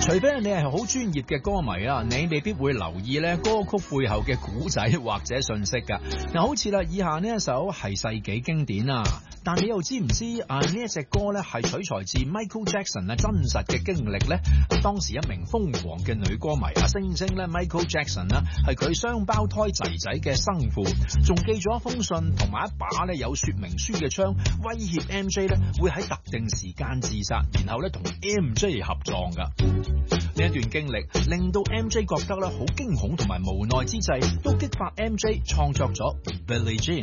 除非你係好專業嘅歌迷啊，你未必會留意咧歌曲背後嘅古仔或者信息噶。嗱，好似啦，以下呢一首係世紀經典啊，但你又知唔知呢一隻歌咧係取材自 Michael Jackson 真實嘅經歷咧？當時一名瘋狂嘅女歌迷聲稱咧 Michael Jackson 係佢雙胞胎仔仔嘅生父，仲寄咗一封信同埋一把咧有說明書嘅槍，威脅 MJ 咧會喺特定時間自殺，然後咧同 MJ 合葬噶。呢一段經歷令到 MJ 覺得咧好驚恐同埋無奈之際，都激發 MJ 創作咗 Billie Jean。